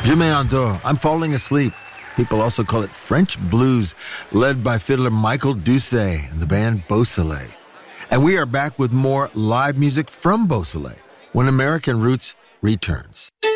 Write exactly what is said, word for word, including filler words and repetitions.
Je m'endors. I'm falling asleep. People also call it French blues, led by fiddler Michael Doucet and the band Beausoleil. And we are back with more live music from Beausoleil when American Roots returns.